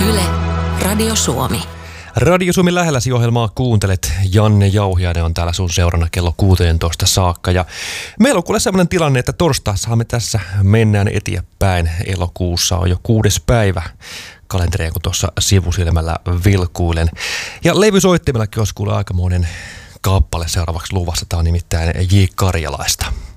Yle, Radio Suomi. Radio Suomi lähelläsi -ohjelmaa kuuntelet. Janne Jauhiainen on täällä sun seurana kello 16 saakka. Ja meillä on kuule sellainen tilanne, että torstaissahan me tässä mennään eteenpäin. Elokuussa on jo 6. päivä kalenteria, kun tuossa sivusilmällä vilkuilen. Ja levysoittimellakin olisi kuule aikamoinen kappale seuraavaksi luvassa. Tämä on nimittäin J. Karjalaista.